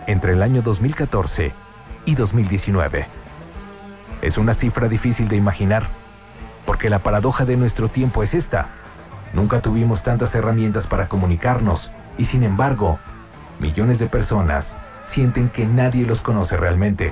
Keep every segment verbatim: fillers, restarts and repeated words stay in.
entre el año dos mil catorce y dos mil diecinueve. Es una cifra difícil de imaginar, porque la paradoja de nuestro tiempo es esta. Nunca tuvimos tantas herramientas para comunicarnos, y sin embargo, millones de personas sienten que nadie los conoce realmente.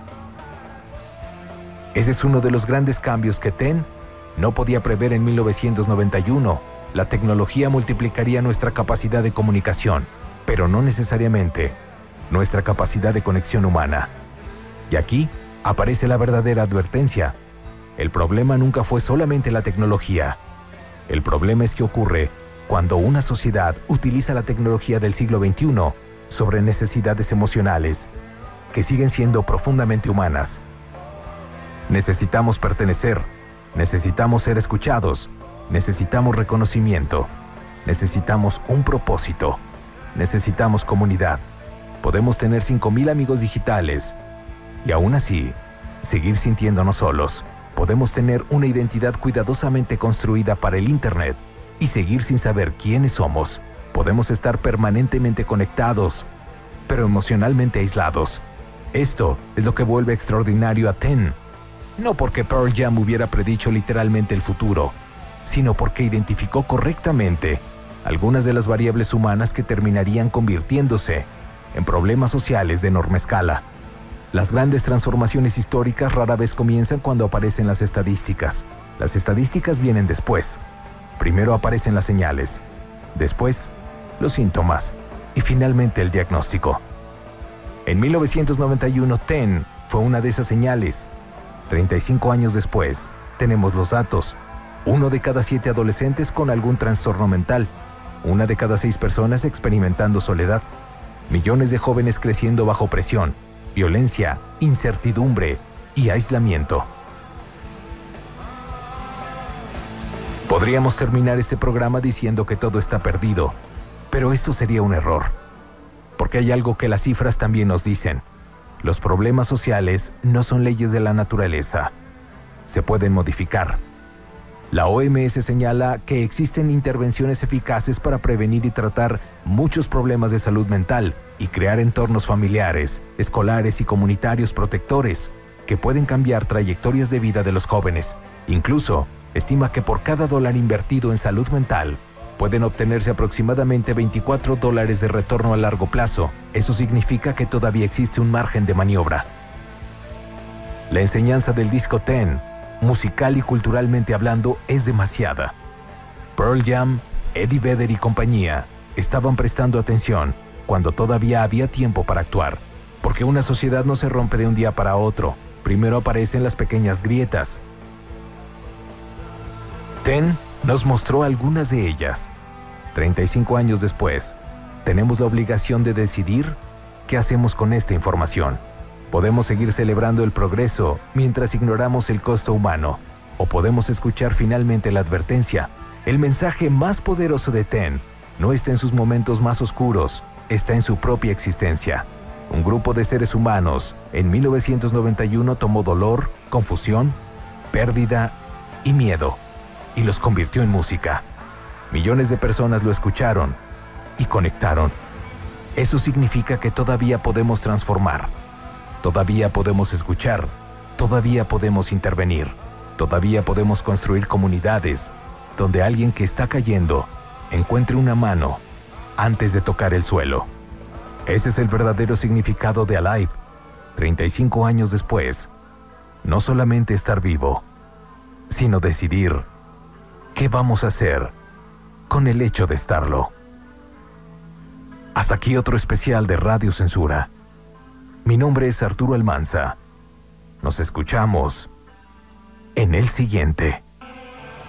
Ese es uno de los grandes cambios que T E N no podía prever en mil novecientos noventa y uno. La tecnología multiplicaría nuestra capacidad de comunicación, pero no necesariamente nuestra capacidad de conexión humana. Y aquí aparece la verdadera advertencia. El problema nunca fue solamente la tecnología. El problema es que ocurre cuando una sociedad utiliza la tecnología del siglo veintiuno sobre necesidades emocionales que siguen siendo profundamente humanas. Necesitamos pertenecer, necesitamos ser escuchados, necesitamos reconocimiento, necesitamos un propósito, necesitamos comunidad. Podemos tener cinco mil amigos digitales y aún así seguir sintiéndonos solos. Podemos tener una identidad cuidadosamente construida para el Internet y seguir sin saber quiénes somos. Podemos estar permanentemente conectados, pero emocionalmente aislados. Esto es lo que vuelve extraordinario a T E N. No porque Pearl Jam hubiera predicho literalmente el futuro, sino porque identificó correctamente algunas de las variables humanas que terminarían convirtiéndose en problemas sociales de enorme escala. Las grandes transformaciones históricas rara vez comienzan cuando aparecen las estadísticas. Las estadísticas vienen después. Primero aparecen las señales, después los síntomas y finalmente el diagnóstico. En mil novecientos noventa y uno, T E N fue una de esas señales. treinta y cinco años después, tenemos los datos. Uno de cada siete adolescentes con algún trastorno mental. Una de cada seis personas experimentando soledad. Millones de jóvenes creciendo bajo presión, violencia, incertidumbre y aislamiento. Podríamos terminar este programa diciendo que todo está perdido, pero esto sería un error. Porque hay algo que las cifras también nos dicen. Los problemas sociales no son leyes de la naturaleza. Se pueden modificar. La O M S señala que existen intervenciones eficaces para prevenir y tratar muchos problemas de salud mental y crear entornos familiares, escolares y comunitarios protectores que pueden cambiar trayectorias de vida de los jóvenes. Incluso, estima que por cada dólar invertido en salud mental, pueden obtenerse aproximadamente veinticuatro dólares de retorno a largo plazo. Eso significa que todavía existe un margen de maniobra. La enseñanza del disco T E N, musical y culturalmente hablando, es demasiada. Pearl Jam, Eddie Vedder y compañía estaban prestando atención cuando todavía había tiempo para actuar, porque una sociedad no se rompe de un día para otro. Primero aparecen las pequeñas grietas. T E N nos mostró algunas de ellas. treinta y cinco años después, tenemos la obligación de decidir qué hacemos con esta información. Podemos seguir celebrando el progreso mientras ignoramos el costo humano, o podemos escuchar finalmente la advertencia. El mensaje más poderoso de T E N no está en sus momentos más oscuros, está en su propia existencia. Un grupo de seres humanos en mil novecientos noventa y uno tomó dolor, confusión, pérdida y miedo y los convirtió en música. Millones de personas lo escucharon y conectaron. Eso significa que todavía podemos transformar. Todavía podemos escuchar, todavía podemos intervenir, todavía podemos construir comunidades donde alguien que está cayendo encuentre una mano antes de tocar el suelo. Ese es el verdadero significado de Alive. treinta y cinco años después, no solamente estar vivo, sino decidir qué vamos a hacer con el hecho de estarlo. Hasta aquí otro especial de Radio Censura. Mi nombre es Arturo Almanza. Nos escuchamos en el siguiente.